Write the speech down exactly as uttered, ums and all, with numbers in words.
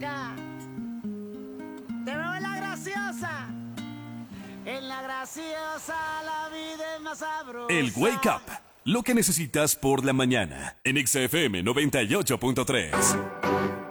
acá. Te veo en la graciosa. En la graciosa la vida es más sabrosa. El Wake Up, lo que necesitas por la mañana. En X F M noventa y ocho punto tres.